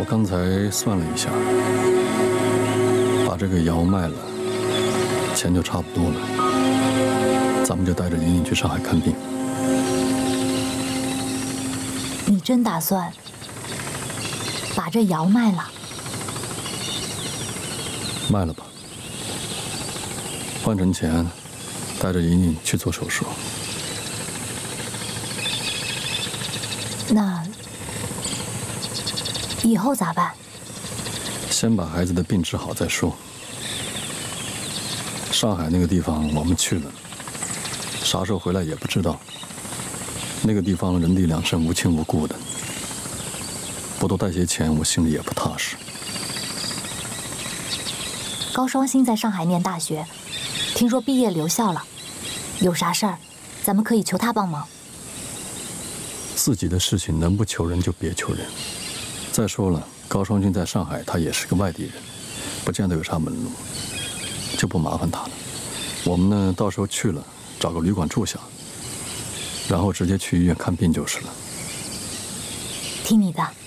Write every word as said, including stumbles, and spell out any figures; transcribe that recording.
刚才算了一下，把这个窑卖了，钱就差不多了。咱们就带着莹莹去上海看病。 你真打算把这窑卖了？ 卖了吧，换成钱，带着莹莹去做手术。 那以后咋办？ 先把孩子的病治好再说。上海那个地方我们去了，啥时候回来也不知道。那个地方人地两身，无亲无故的，不多带些钱，我心里也不踏实。 高双星在上海念大学，听说毕业留校了，有啥事儿，咱们可以求他帮忙。 自己的事情能不求人就别求人。再说了，高双星在上海，他也是个外地人，不见得有啥门路，就不麻烦他了。我们呢，到时候去了，找个旅馆住下，然后直接去医院看病就是了。 听你的。